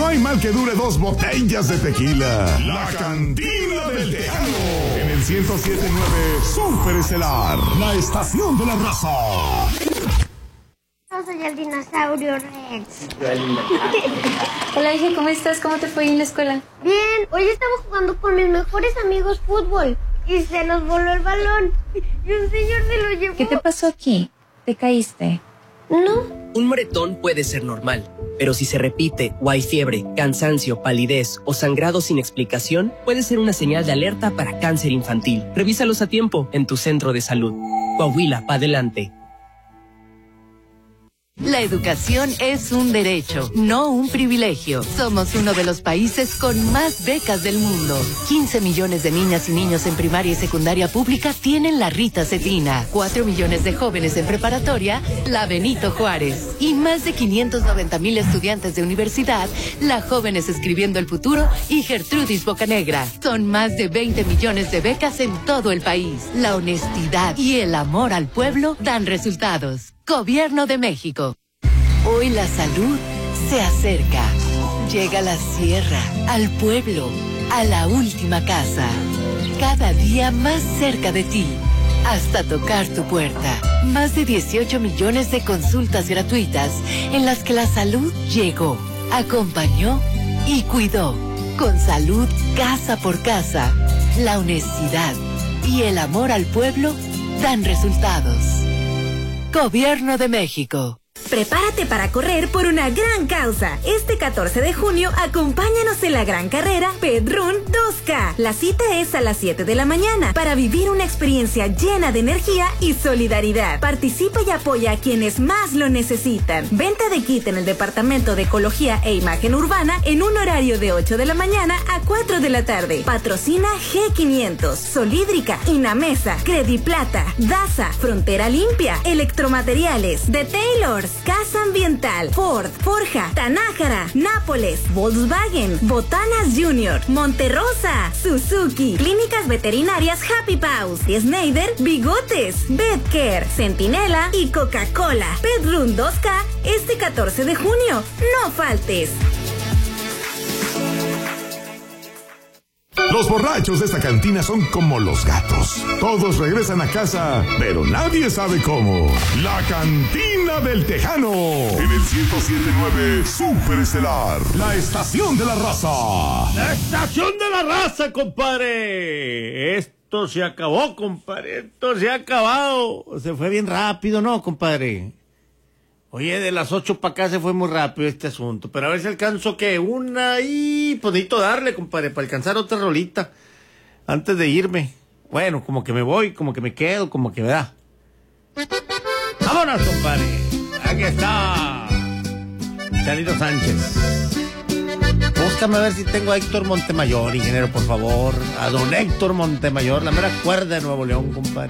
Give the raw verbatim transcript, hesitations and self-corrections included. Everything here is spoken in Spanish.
No hay mal que dure dos botellas de tequila. La Cantina del Tejano. En el ciento siete punto nueve Super Estelar. La estación de la raza. Yo soy el dinosaurio Rex. Hola, hija, ¿cómo estás? ¿Cómo te fue en la escuela? Bien, hoy estamos jugando con mis mejores amigos fútbol y se nos voló el balón y un señor se lo llevó. ¿Qué te pasó aquí? ¿Te caíste? No. Un moretón puede ser normal, pero si se repite o hay fiebre, cansancio, palidez o sangrado sin explicación, puede ser una señal de alerta para cáncer infantil. Revísalos a tiempo en tu centro de salud. Coahuila, pa' adelante. La educación es un derecho, no un privilegio. Somos uno de los países con más becas del mundo. quince millones de niñas y niños en primaria y secundaria pública tienen la Rita Cetina. cuatro millones de jóvenes en preparatoria, la Benito Juárez. Y más de quinientos noventa mil estudiantes de universidad, la Jóvenes Escribiendo el Futuro y Gertrudis Bocanegra. Son más de veinte millones de becas en todo el país. La honestidad y el amor al pueblo dan resultados. Gobierno de México. Hoy la salud se acerca. Llega a la sierra, al pueblo, a la última casa. Cada día más cerca de ti, hasta tocar tu puerta. Más de dieciocho millones de consultas gratuitas en las que la salud llegó, acompañó y cuidó. Con salud casa por casa, la honestidad y el amor al pueblo dan resultados. Gobierno de México. Prepárate para correr por una gran causa. Este catorce de junio, acompáñanos en la gran carrera Pedrún dos K. La cita es a las siete de la mañana para vivir una experiencia llena de energía y solidaridad. Participa y apoya a quienes más lo necesitan. Venta de kit en el Departamento de Ecología e Imagen Urbana en un horario de ocho de la mañana a cuatro de la tarde. Patrocina G quinientos, Solídrica, Inamesa, Crediplata, Daza, Frontera Limpia, Electromateriales, The Taylors, Casa Ambiental, Ford, Forja, Tanájara, Nápoles, Volkswagen, Botanas Junior, Monterrosa, Suzuki, Clínicas Veterinarias Happy Paws, Schneider, Bigotes, Betcare, Centinela y Coca-Cola. Pedrún dos K este catorce de junio. No faltes. Los borrachos de esta cantina son como los gatos. Todos regresan a casa, pero nadie sabe cómo. La Cantina del Tejano. En el ciento siete punto nueve Super Estelar. La estación de la raza. La estación de la raza, compadre. Esto se acabó, compadre. Esto se ha acabado. Se fue bien rápido, ¿no, compadre? Oye, de las ocho para acá se fue muy rápido este asunto. Pero a ver si alcanzo que una y pues necesito darle, compadre, para alcanzar otra rolita antes de irme. Bueno, como que me voy, como que me quedo, como que me da. ¡Vámonos, compadre! Aquí está Charito Sánchez. Búscame a ver si tengo a Héctor Montemayor, ingeniero, por favor. A don Héctor Montemayor, la mera cuerda de Nuevo León, compadre.